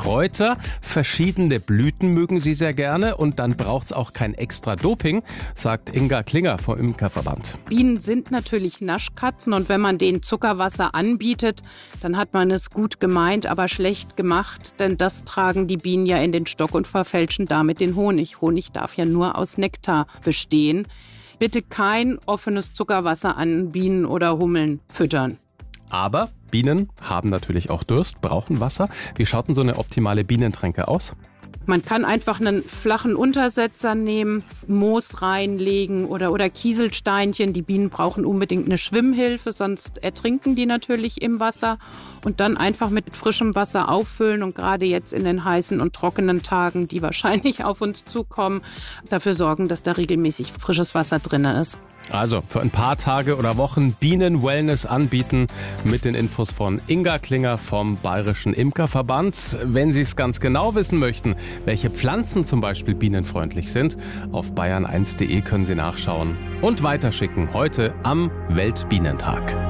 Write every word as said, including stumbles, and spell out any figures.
Kräuter, verschiedene Blüten mögen sie sehr gerne und dann braucht es auch kein extra Doping, sagt Inga Klinger vom Imkerverband. Bienen sind natürlich Naschkatzen und wenn man denen Zuckerwasser anbietet, dann hat man es gut gemeint, aber schlecht gemacht, denn das tragen die Bienen ja in den Stock und verfälschen damit den Honig. Honig darf ja nur aus Nektar bestehen. Bitte kein offenes Zuckerwasser an Bienen oder Hummeln füttern. Aber Bienen haben natürlich auch Durst, brauchen Wasser. Wie schaut denn so eine optimale Bienentränke aus? Man kann einfach einen flachen Untersetzer nehmen, Moos reinlegen oder, oder Kieselsteinchen. Die Bienen brauchen unbedingt eine Schwimmhilfe, sonst ertrinken die natürlich im Wasser. Und dann einfach mit frischem Wasser auffüllen und gerade jetzt in den heißen und trockenen Tagen, die wahrscheinlich auf uns zukommen, dafür sorgen, dass da regelmäßig frisches Wasser drin ist. Also für ein paar Tage oder Wochen Bienen-Wellness anbieten mit den Infos von Inga Klinger vom Bayerischen Imkerverband. Wenn Sie es ganz genau wissen möchten, welche Pflanzen zum Beispiel bienenfreundlich sind, auf bayern eins punkt de können Sie nachschauen und weiterschicken heute am Weltbienentag.